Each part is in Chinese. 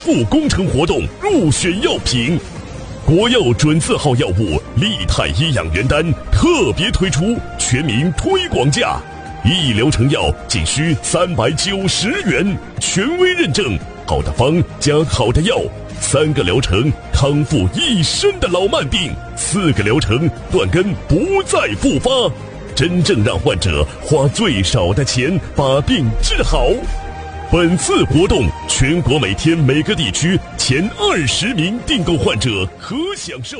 复工程活动入选药品，国药准字号药物利泰医养元丹特别推出全民推广价，一疗成药仅需390元，权威认证，好的方加好的药，3个疗程康复一身的老慢病，4个疗程断根不再复发，真正让患者花最少的钱把病治好。本次活动，全国每天每个地区前20名订购患者可享受。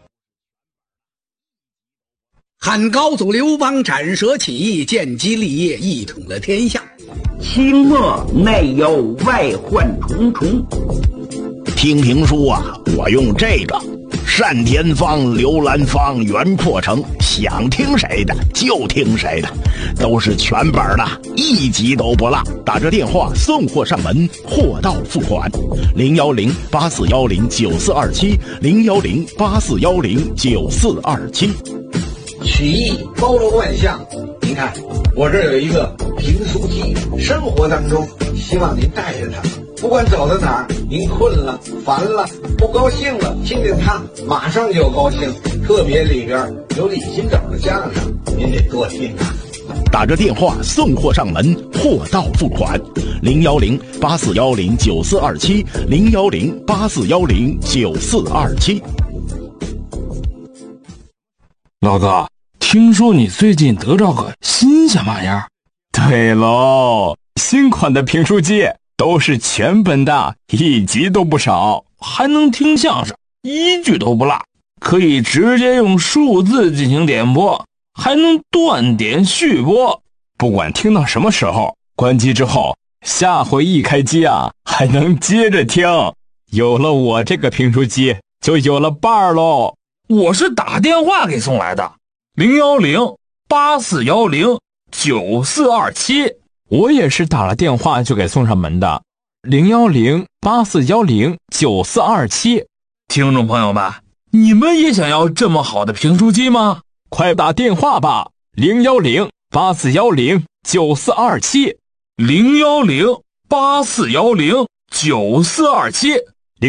汉高祖刘邦斩蛇起义，建基立业，一统了天下。 清末内忧外患重重。 听评书啊，我用这个单田芳、刘兰芳、袁阔成，想听谁的就听谁的，都是全本的，一集都不落。打着电话送货上门，货到付款。010-8410-9427 010-8410-9427。 曲艺包罗万象，您看我这儿有一个评书机，生活当中希望您带着它，不管走到哪儿，您困了、烦了、不高兴了，听听它，马上就高兴。特别里边有李金斗的相声，您得多听啊。 打着电话送货上门，货到付款。010-8410-9427 010-8410-9427。 老哥，听说你最近得着个新鲜玩意儿？ 对喽，新款的评书机都是全本的，一集都不少， 还能听相声，一句都不落，可以直接用数字进行点播，还能断点续播。 不管听到什么时候，关机之后，下回一开机啊，还能接着听。有了我这个评书机，就有了伴儿喽。 我是打电话给送来的，010-8410-9427。 我也是打了电话就给送上门的，010-8410-9427。 听众朋友们，你们也想要这么好的评书机吗？ 快打电话吧，010-8410-9427 010-8410-9427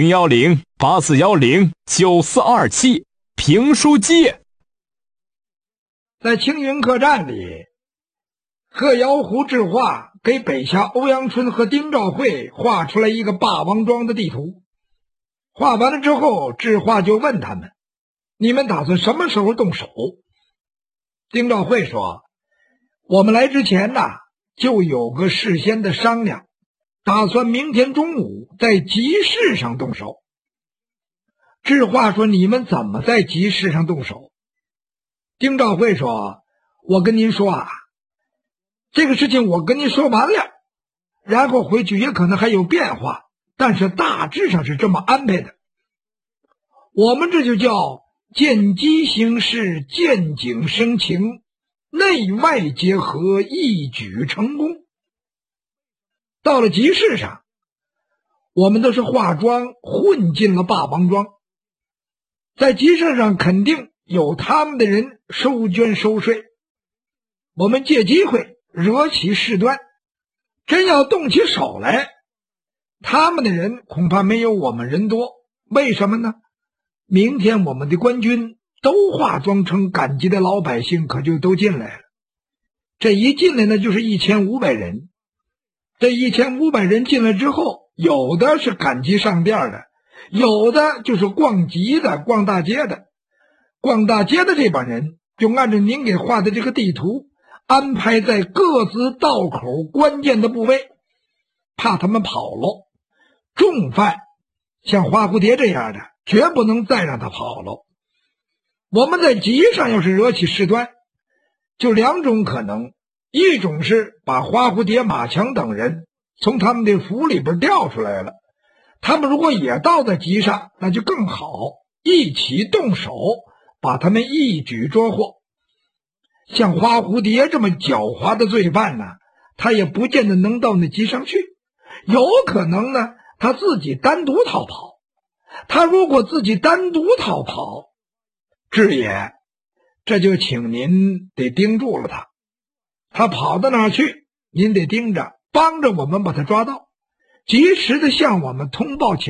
010-8410-9427。评书机。 在青云客栈里，贺瑶湖智画给北夏欧阳春和丁兆会画出来一个霸王庄的地图。画完了之后，智画就问他们：你们打算什么时候动手？丁兆会说：我们来之前就有个事先的商量，打算明天中午在集市上动手。智画说：你们怎么在集市上动手？丁兆会说：我跟您说这个事情我跟您说完了，然后回去也可能还有变化，但是大致上是这么安排的。我们这就叫见机行事，见景生情，内外结合，一举成功。到了集市上，我们都是化妆混进了霸王庄，在集市上肯定有他们的人收捐收税，我们借机会惹起事端，真要动起手来，他们的人恐怕没有我们人多。为什么呢？明天我们的官军都化妆成赶集的老百姓，可就都进来了。这一进来呢，就是1500人。这1500人进来之后，有的是赶集上店的，有的就是逛集的、逛大街的。逛大街的这帮人就按照您给画的这个地图安排在各自道口关键的部位，怕他们跑了。重犯像花蝴蝶这样的绝不能再让他跑了。我们在集上要是惹起事端，就2种可能，一种是把花蝴蝶、马强等人从他们的府里边调出来了，他们如果也到在集上，那就更好，一起动手把他们一举捉获。像花蝴蝶这么狡猾的罪犯呢，他也不见得能到那集上去，有可能呢他自己单独逃跑。他如果自己单独逃跑，智爷这就请您得盯住了他，他跑到哪儿去，您得盯着，帮着我们把他抓到。 及时的向我们通报情况。